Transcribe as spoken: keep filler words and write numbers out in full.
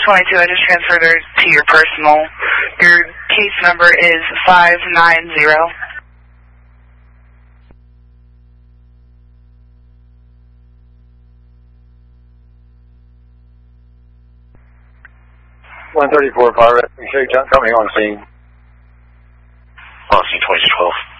twenty-two, I just transferred her to your personal. Your case number is five nine zero. one thirty-four, Pirate. You should coming on scene. On scene twenty-two twelve.